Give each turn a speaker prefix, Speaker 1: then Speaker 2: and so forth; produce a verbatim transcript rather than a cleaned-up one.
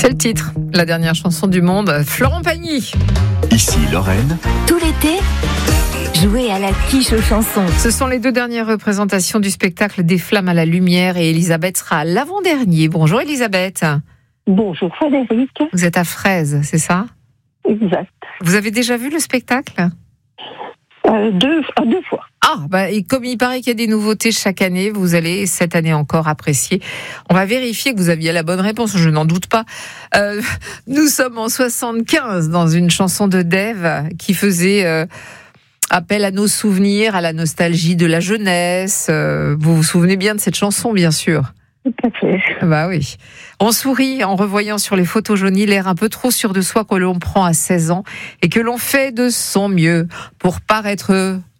Speaker 1: C'est le titre, la dernière chanson du monde, Florent Pagny.
Speaker 2: Ici Lorraine.
Speaker 3: Tout l'été, jouez à la quiche aux chansons.
Speaker 1: Ce sont les deux dernières représentations du spectacle Des flammes à la lumière et Elisabeth sera à l'avant-dernier. Bonjour Elisabeth.
Speaker 4: Bonjour Frédéric.
Speaker 1: Vous êtes à Fraise, c'est ça ?
Speaker 4: Exact.
Speaker 1: Vous avez déjà vu le spectacle ?
Speaker 4: Euh, deux, ah, deux fois.
Speaker 1: Ah, bah, et comme il paraît qu'il y a des nouveautés chaque année, vous allez cette année encore apprécier. On va vérifier que vous aviez la bonne réponse, je n'en doute pas. Euh, nous sommes en soixante-quinze dans une chanson de Dave qui faisait euh, appel à nos souvenirs, à la nostalgie de la jeunesse. Euh, vous vous souvenez bien de cette chanson, bien sûr.
Speaker 4: Tout à fait.
Speaker 1: Bah oui. On sourit en revoyant sur les photos jaunies l'air un peu trop sûr de soi que l'on prend à seize ans et que l'on fait de son mieux pour paraître